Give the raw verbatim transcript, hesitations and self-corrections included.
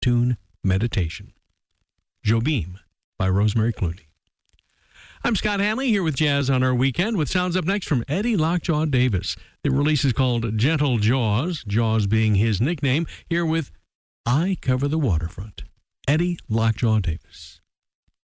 tune meditation. Jobim by Rosemary Clooney. I'm Scott Hanley here with Jazz on Our Weekend with sounds up next from Eddie Lockjaw Davis. The release is called Gentle Jaws, Jaws being his nickname, here with I Cover the Waterfront. Eddie Lockjaw Davis.